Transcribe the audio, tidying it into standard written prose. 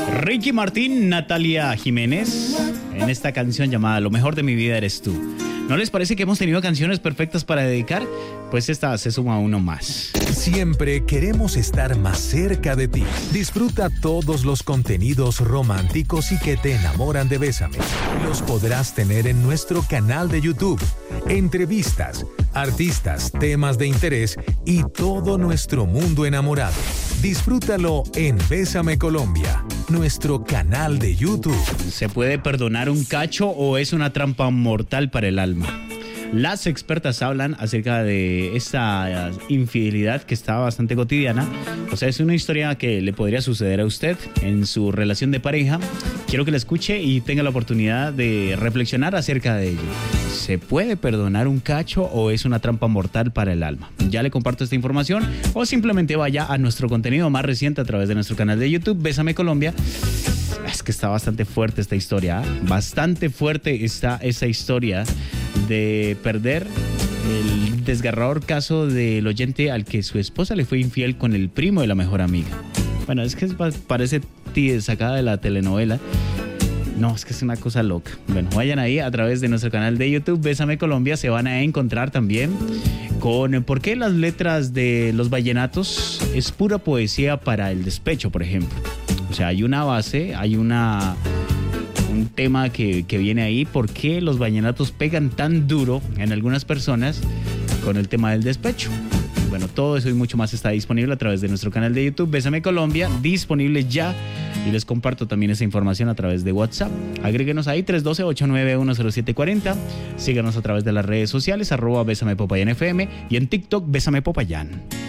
Ricky Martin, Natalia Jiménez, en esta canción llamada Lo mejor de mi vida eres tú. ¿No les parece que hemos tenido canciones perfectas para dedicar? Pues esta se suma a uno más. Siempre queremos estar más cerca de ti. Disfruta todos los contenidos románticos y que te enamoran de Bésame. Los podrás tener en nuestro canal de YouTube. Entrevistas, artistas, temas de interés y todo nuestro mundo enamorado. Disfrútalo en Bésame Colombia, nuestro canal de YouTube. ¿Se puede perdonar un cacho o es una trampa mortal para el alma? Las expertas hablan acerca de esta infidelidad que está bastante cotidiana. O sea, es una historia que le podría suceder a usted en su relación de pareja. Quiero que la escuche y tenga la oportunidad de reflexionar acerca de ello. ¿Se puede perdonar un cacho o es una trampa mortal para el alma? Ya le comparto esta información o simplemente vaya a nuestro contenido más reciente a través de nuestro canal de YouTube, Bésame Colombia. Es que está bastante fuerte esta historia, ¿eh? Bastante fuerte está esa historia de perder el desgarrador caso del oyente al que su esposa le fue infiel con el primo de la mejor amiga. Bueno, es que parece sacada de la telenovela. No, es que es una cosa loca. Bueno, vayan ahí a través de nuestro canal de YouTube, Bésame Colombia, se van a encontrar también con por qué las letras de los vallenatos es pura poesía para el despecho, por ejemplo. O sea, hay una base, hay un tema que viene ahí. ¿Por qué los vallenatos pegan tan duro en algunas personas con el tema del despecho? Bueno, todo eso y mucho más está disponible a través de nuestro canal de YouTube, Bésame Colombia, disponible ya. Y les comparto también esa información a través de WhatsApp. Agréguenos ahí, 312-891-0740. Síganos a través de las redes sociales, @Bésame Popayán FM y en TikTok, Bésame Popayán.